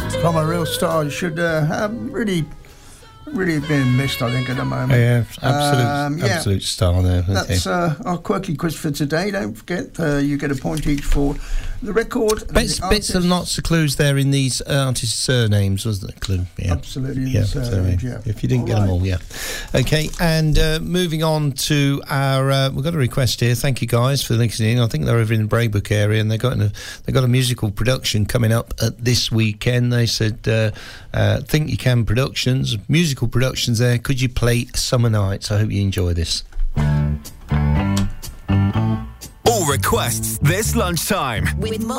From a real star, you should really being missed, I think, at the moment. Yeah, absolute star there. That's our quirky quiz for today. Don't forget, you get a point each for the record. Bits of lots of clues there in these artists' surnames, wasn't there? Clue? Yeah. Absolutely. Yeah, if you didn't get them all, yeah. Okay, and moving on to our, we've got a request here. Thank you guys for listening. I think they're over in the Braybrook area, and they've got a musical production coming up this weekend. They said, Think You Can Productions, musical productions there. Could you play Summer Nights? I hope you enjoy this. All requests this lunchtime. With